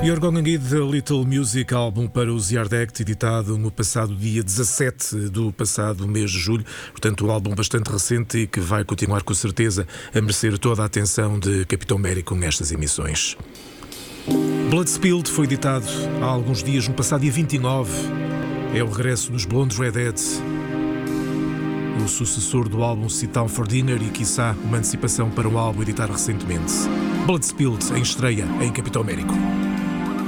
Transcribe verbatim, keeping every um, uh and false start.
You're Gonna Need a Little Music, álbum para o Yard Act, editado no passado dia dezassete do passado mês de julho. Portanto, um álbum bastante recente e que vai continuar com certeza a merecer toda a atenção de Capitão Médico nestas emissões. Blood Spilled foi editado há alguns dias, no passado dia vinte e nove. É o regresso dos Blonde Redheads, o sucessor do álbum Sit Down for Dinner e, quiçá, uma antecipação para um álbum editado recentemente. Blood Spilled em estreia em Capitão Médico.